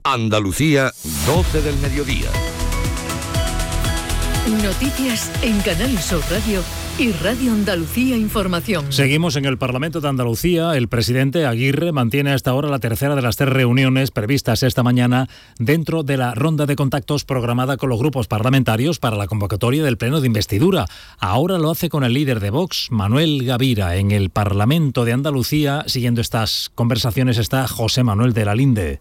Andalucía, 12 del mediodía. Noticias en Canal Sur Radio y Radio Andalucía Información. Seguimos en el Parlamento de Andalucía. El presidente Aguirre mantiene hasta ahora la tercera de las 3 reuniones previstas esta mañana dentro de la ronda de contactos programada con los grupos parlamentarios para la convocatoria del pleno de investidura. Ahora lo hace con el líder de Vox, Manuel Gavira. En el Parlamento de Andalucía, siguiendo estas conversaciones, está José Manuel de la Linde.